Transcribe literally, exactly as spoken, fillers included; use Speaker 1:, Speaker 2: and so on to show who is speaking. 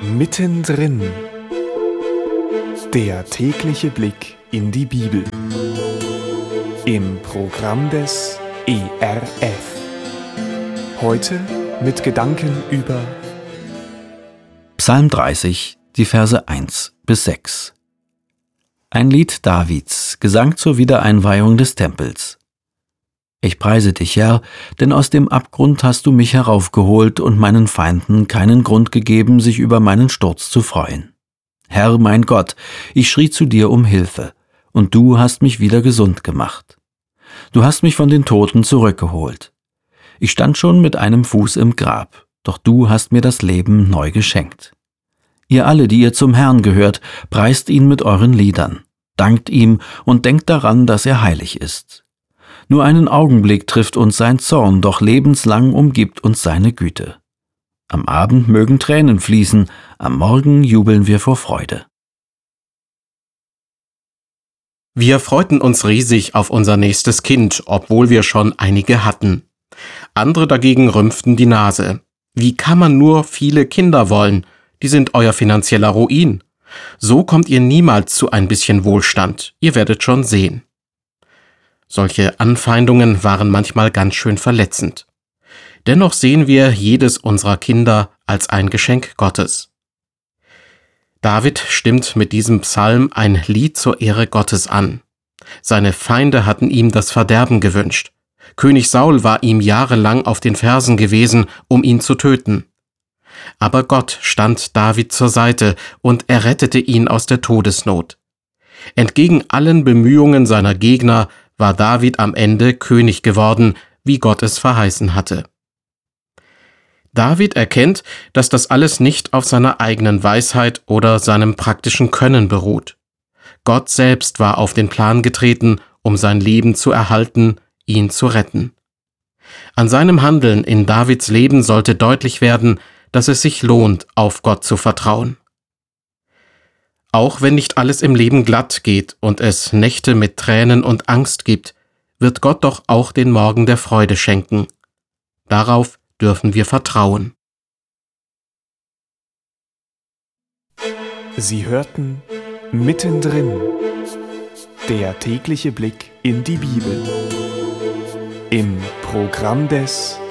Speaker 1: Mittendrin. Der tägliche Blick in die Bibel. Im Programm des E R F. Heute mit Gedanken über
Speaker 2: Psalm dreißig, die Verse eins bis sechs. Ein Lied Davids, Gesang zur Wiedereinweihung des Tempels. Ich preise dich, Herr, denn aus dem Abgrund hast du mich heraufgeholt und meinen Feinden keinen Grund gegeben, sich über meinen Sturz zu freuen. Herr, mein Gott, ich schrie zu dir um Hilfe, und du hast mich wieder gesund gemacht. Du hast mich von den Toten zurückgeholt. Ich stand schon mit einem Fuß im Grab, doch du hast mir das Leben neu geschenkt. Ihr alle, die ihr zum Herrn gehört, preist ihn mit euren Liedern, dankt ihm und denkt daran, dass er heilig ist. Nur einen Augenblick trifft uns sein Zorn, doch lebenslang umgibt uns seine Güte. Am Abend mögen Tränen fließen, am Morgen jubeln wir vor Freude.
Speaker 3: Wir freuten uns riesig auf unser nächstes Kind, obwohl wir schon einige hatten. Andere dagegen rümpften die Nase. Wie kann man nur viele Kinder wollen? Die sind euer finanzieller Ruin. So kommt ihr niemals zu ein bisschen Wohlstand. Ihr werdet schon sehen. Solche Anfeindungen waren manchmal ganz schön verletzend. Dennoch sehen wir jedes unserer Kinder als ein Geschenk Gottes. David stimmt mit diesem Psalm ein Lied zur Ehre Gottes an. Seine Feinde hatten ihm das Verderben gewünscht. König Saul war ihm jahrelang auf den Fersen gewesen, um ihn zu töten. Aber Gott stand David zur Seite und errettete ihn aus der Todesnot. Entgegen allen Bemühungen seiner Gegner war David am Ende König geworden, wie Gott es verheißen hatte. David erkennt, dass das alles nicht auf seiner eigenen Weisheit oder seinem praktischen Können beruht. Gott selbst war auf den Plan getreten, um sein Leben zu erhalten, ihn zu retten. An seinem Handeln in Davids Leben sollte deutlich werden, dass es sich lohnt, auf Gott zu vertrauen. Auch wenn nicht alles im Leben glatt geht und es Nächte mit Tränen und Angst gibt, wird Gott doch auch den Morgen der Freude schenken. Darauf dürfen wir vertrauen.
Speaker 1: Sie hörten Mittendrin. Der tägliche Blick in die Bibel. Im Programm des